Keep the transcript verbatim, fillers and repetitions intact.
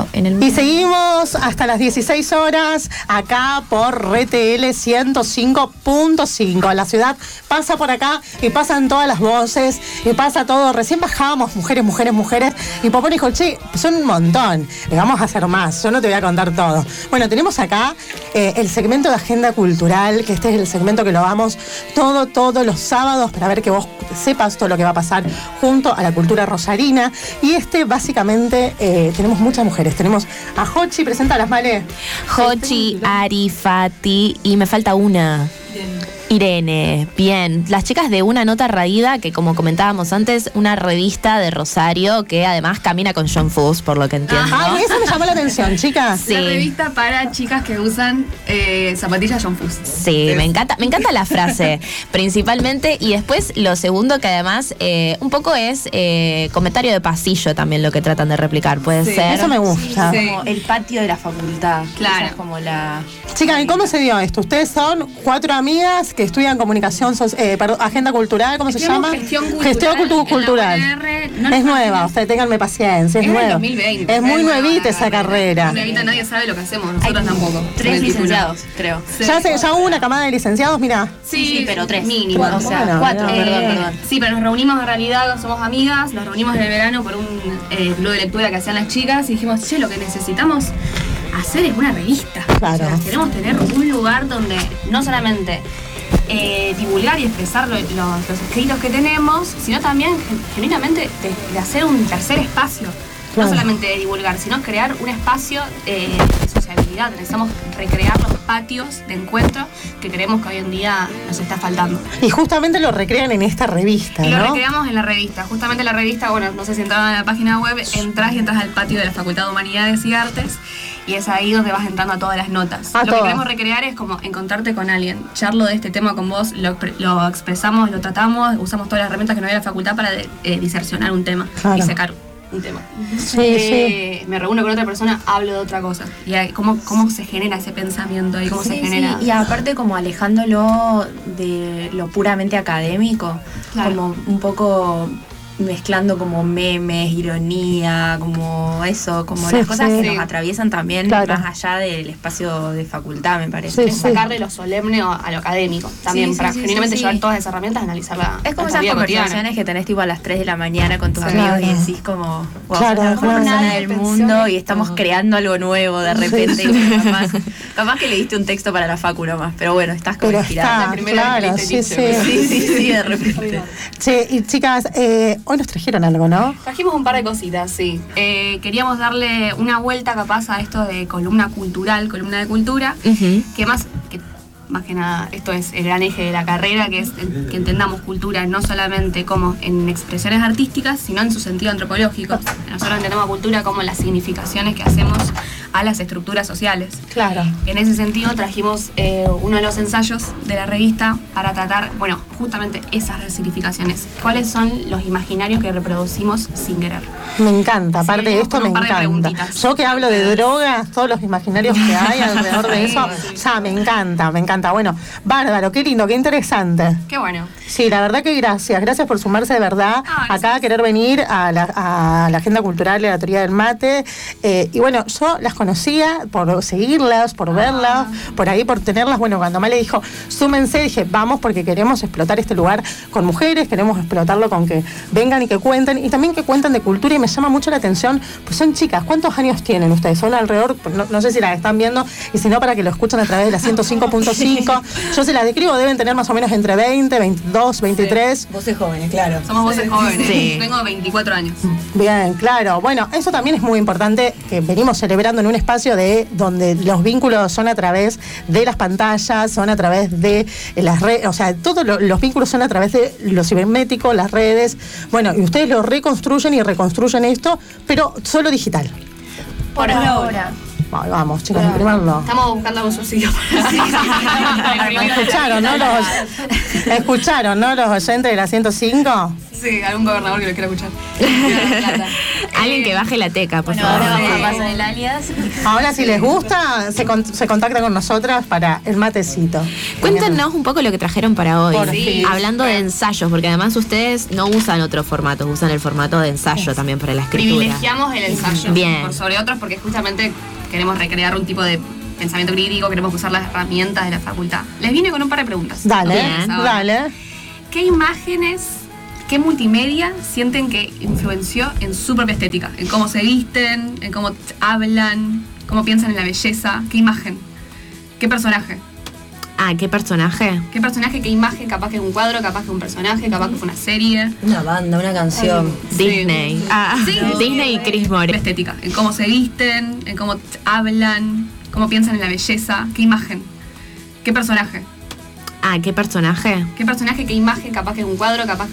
en el... Y seguimos hasta las dieciséis horas acá por R T L ciento cinco punto cinco. La ciudad pasa por acá y pasan todas las voces y pasa todo. Recién bajábamos mujeres, mujeres, mujeres y Popón dijo, che, son un montón, le vamos a hacer más, yo no te voy a contar todo. Bueno, tenemos acá eh, el segmento de Agenda Cultural, que este es el segmento que lo vamos todo, todos los sábados para ver que vos sepas todo lo que va a pasar junto a la cultura rosarina. Y este básicamente eh, tenemos muchas mujeres. Tenemos a Jochi, preséntalas, Male. Jochi, Ari, Fati y me falta una. Bien. Irene, bien. Las chicas de Una Nota Raída, que como comentábamos antes, una revista de Rosario que además camina con John Fuss, por lo que entiendo. Ay, eso me llamó la atención, chicas. Sí. La revista para chicas que usan eh, zapatillas John Fuss. Sí, me encanta, me encanta la frase, principalmente. Y después lo segundo, que además eh, un poco es eh, comentario de pasillo también lo que tratan de replicar, puede sí, ser. Eso me gusta. Sí, como el patio de la facultad. Claro. Esa es como la... Chicas, ¿y cómo se dio esto? Ustedes son cuatro amigas que estudian comunicación, eh, perdón, agenda cultural, ¿cómo se llama? Gestión cultural. Gestión cultu- cultural. No es nueva, o sea, ténganme paciencia, es, es nueva. dos mil veinte, es muy es nuevita esa carrera. Es nuevita, nadie sabe lo que hacemos, nosotros Hay tampoco. Tres licenciados, creo. Sí, ya, se, ya hubo una camada de licenciados, mira. Sí, sí, pero tres. Mínimo. O sea, bueno, cuatro, no, perdón, Eh, perdón. Sí, pero nos reunimos en realidad, somos amigas, nos reunimos en el verano por un eh, club de lectura que hacían las chicas y dijimos, che, lo que necesitamos hacer es una revista. Claro. O sea, queremos tener un lugar donde no solamente eh, divulgar y expresar lo, los, los escritos que tenemos, sino también genuinamente de, de hacer un tercer espacio. Claro. No solamente de divulgar, sino crear un espacio eh, de sociabilidad. Necesitamos recrear los patios de encuentro que creemos que hoy en día nos está faltando. Y justamente lo recrean en esta revista, Y ¿no? lo recreamos en la revista. Justamente la revista, bueno, no sé si entraban en la página web, entras y entras al patio de la Facultad de Humanidades y Artes y es ahí donde vas entrando a todas las notas. A lo todas. que queremos recrear es como encontrarte con alguien, charlo de este tema con vos, lo, lo expresamos, lo tratamos, usamos todas las herramientas que nos da la facultad para de, eh, disercionar un tema Claro. y sacar un tema. Sí, Eh, me reúno con otra persona, hablo de otra cosa. Y ahí, cómo, cómo se genera ese pensamiento ahí, cómo Sí, se sí, genera. y aparte como alejándolo de lo puramente académico, Claro. como un poco mezclando como memes, ironía, como eso, como Sí, las cosas sí. que nos atraviesan también Claro. más allá del espacio de facultad, me parece. Sí, Es sacarle lo solemne a a lo académico también, Sí, sí, para sí, genuinamente sí, llevar sí. todas esas herramientas, analizarla. Es como nuestra esas vida conversaciones cotidiana. que tenés tipo a las tres de la mañana con tus Sí. amigos Claro. y decís como, wow, Claro, sos la mejor claro. persona Nadie del pensó mundo en y estamos esto. creando algo nuevo de repente. Sí, y capaz, capaz que le diste un texto para la facu nomás, pero bueno, estás como Pero inspirada. está, La primera claro, vez que sí, leíste sí. Nietzsche, Sí, sí, sí, de repente. Che, y chicas, eh, hoy nos trajeron algo, ¿no? Trajimos un par de cositas, sí. Eh, queríamos darle una vuelta capaz a esto de columna cultural, columna de cultura, Ujú. que más que más que nada esto es el gran eje de la carrera, que es el- que entendamos cultura no solamente como en expresiones artísticas, sino en su sentido antropológico. Nosotros entendemos cultura como las significaciones que hacemos a las estructuras sociales. Claro. En ese sentido trajimos eh, uno de los ensayos de la revista para tratar, bueno, justamente esas resignificaciones. ¿Cuáles son los imaginarios que reproducimos sin querer? Me encanta, aparte Sí, de esto con me un par de encanta. preguntitas. Yo que hablo de drogas, todos los imaginarios que hay alrededor de Sí, eso, sí. ya me encanta, me encanta. Bueno, bárbaro, qué lindo, qué interesante. Qué bueno. Sí, la verdad que gracias, gracias por sumarse de verdad Ah, acá a querer venir a la, a la agenda cultural de la teoría del mate. Eh, y bueno, yo las conocía por seguirlas, por verlas, por ahí, por tenerlas. Bueno, cuando Male dijo, súmense, dije, vamos porque queremos explotar este lugar con mujeres, queremos explotarlo con que vengan y que cuenten, y también que cuenten de cultura, y me llama mucho la atención, pues son chicas, ¿cuántos años tienen ustedes? Son alrededor, no, no sé si las están viendo, y si no, para que lo escuchen a través de la ciento cinco punto cinco. Yo se las describo, deben tener más o menos entre veinte, veintidós, veintitrés. Voces jóvenes, claro. Somos voces jóvenes. Sí. Tengo veinticuatro años. Bien, claro. Bueno, eso también es muy importante, que venimos celebrando en un espacio de donde los vínculos son a través de las pantallas, son a través de las redes, o sea, todos lo, los vínculos son a través de lo cibernético, las redes. Bueno, y ustedes lo reconstruyen y reconstruyen esto, pero solo digital. Por ahora. Ay, vamos, chicos, imprimanlo. Estamos buscando algún subsidio para ¿Escucharon, no? Los, ¿Escucharon, no? Los oyentes de la ciento cinco. Sí, algún gobernador que lo quiera escuchar. Alguien que baje la teca, por Bueno, favor. ahora vamos a Sí. pasar el alias. Ahora, si les gusta, se, con- se contacta con nosotras para el matecito. Cuéntenos un poco lo que trajeron para hoy. Por fin. Hablando de ensayos, porque además ustedes no usan otros formatos, usan el formato de ensayo también para la escritura. Privilegiamos el ensayo Bien. por sobre otros porque justamente queremos recrear un tipo de pensamiento crítico, queremos usar las herramientas de la facultad. Les vine con un par de preguntas. Dale, Bien. dale. ¿Qué imágenes, qué multimedia sienten que influenció en su propia estética? En cómo se visten, en cómo t- hablan, cómo piensan en la belleza. ¿Qué imagen? ¿Qué personaje? Ah, ¿qué personaje? ¿Qué personaje, qué imagen? Capaz que es un cuadro, capaz que es un personaje, capaz que fue una serie. Una banda, una canción. Disney. Ah, Sí. Disney y Chris La More. estética, en cómo se visten, en cómo t- hablan, cómo piensan en la belleza. ¿Qué imagen? ¿Qué personaje? Ah, ¿qué personaje? ¿Qué personaje, qué imagen? Capaz que es un cuadro, capaz que